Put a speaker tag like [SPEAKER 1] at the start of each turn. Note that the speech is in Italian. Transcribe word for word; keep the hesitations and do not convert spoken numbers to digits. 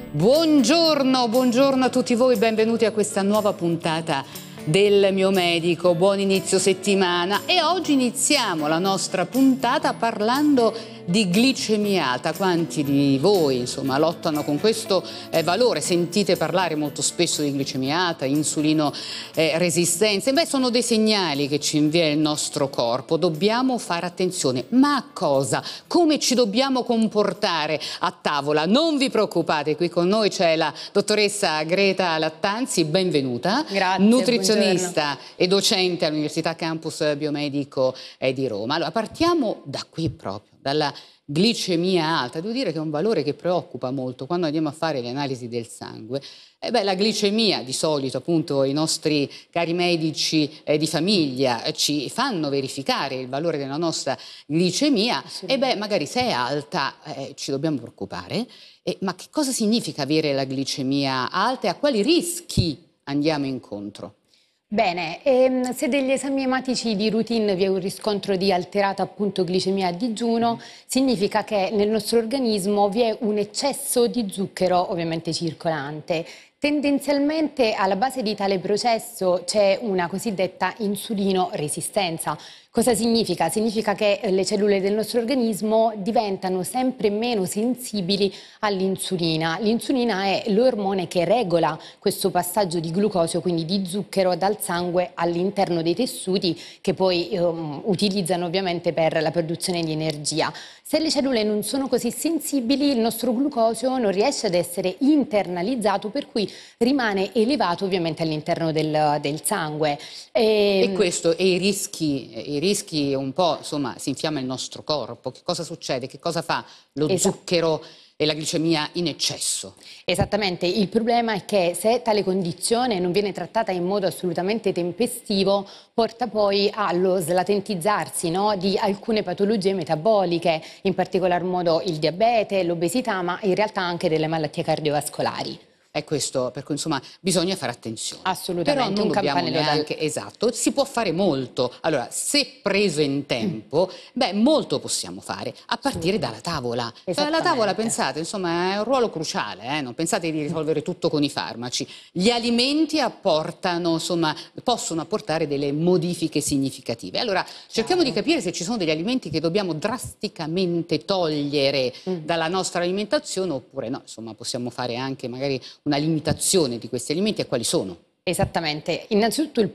[SPEAKER 1] Buongiorno, buongiorno a tutti voi, benvenuti a questa nuova puntata del Mio Medico. Buon inizio settimana e oggi iniziamo la nostra puntata parlando di glicemia alta. Quanti di voi insomma lottano con questo eh, valore? Sentite parlare molto spesso di glicemia alta, insulino eh, resistenza. Beh, sono dei segnali che ci invia il nostro corpo. Dobbiamo fare attenzione. Ma a cosa? Come ci dobbiamo comportare a tavola? Non vi preoccupate, qui con noi c'è la dottoressa Greta Lattanzi, benvenuta.
[SPEAKER 2] Grazie,
[SPEAKER 1] nutrizionista
[SPEAKER 2] buongiorno.
[SPEAKER 1] e docente all'Università Campus Biomedico eh, di Roma. Allora, partiamo da qui proprio, dalla glicemia alta. Devo dire che è un valore che preoccupa molto quando andiamo a fare le analisi del sangue. Eh beh, la glicemia, di solito appunto i nostri cari medici eh, di famiglia eh, ci fanno verificare il valore della nostra glicemia e beh, magari se è alta eh, ci dobbiamo preoccupare. Eh, ma che cosa significa avere la glicemia alta e a quali rischi andiamo incontro?
[SPEAKER 2] Bene, ehm, se degli esami ematici di routine vi è un riscontro di alterata appunto glicemia a digiuno, mm. significa che nel nostro organismo vi è un eccesso di zucchero ovviamente circolante. Tendenzialmente alla base di tale processo c'è una cosiddetta insulino resistenza. Cosa significa? Significa che le cellule del nostro organismo diventano sempre meno sensibili all'insulina. L'insulina è l'ormone che regola questo passaggio di glucosio, quindi di zucchero, dal sangue all'interno dei tessuti che poi um, utilizzano ovviamente per la produzione di energia. Se le cellule non sono così sensibili, il nostro glucosio non riesce ad essere internalizzato, per cui rimane elevato ovviamente all'interno del, del sangue.
[SPEAKER 1] E, e questo, e i rischi, i rischi un po', insomma, si infiamma il nostro corpo. Che cosa succede? Che cosa fa lo esatto. zucchero e la glicemia in eccesso?
[SPEAKER 2] Esattamente, il problema è che se tale condizione non viene trattata in modo assolutamente tempestivo, porta poi allo slatentizzarsi, no, di alcune patologie metaboliche, in particolar modo il diabete, l'obesità, ma in realtà anche delle malattie cardiovascolari.
[SPEAKER 1] È questo, per cui insomma bisogna fare attenzione.
[SPEAKER 2] Assolutamente,
[SPEAKER 1] però non
[SPEAKER 2] un
[SPEAKER 1] dobbiamo neanche,
[SPEAKER 2] dal...
[SPEAKER 1] esatto, si può fare molto. Allora, se preso in tempo, mm. beh, molto possiamo fare, a partire sì. dalla tavola. Cioè, la tavola, pensate, insomma, è un ruolo cruciale, eh? Non pensate di risolvere tutto con i farmaci. Gli alimenti apportano, insomma, possono apportare delle modifiche significative. Allora, cerchiamo Ciao. di capire se ci sono degli alimenti che dobbiamo drasticamente togliere mm. dalla nostra alimentazione oppure no. Insomma, possiamo fare anche magari una limitazione di questi alimenti e quali sono?
[SPEAKER 2] Esattamente, innanzitutto il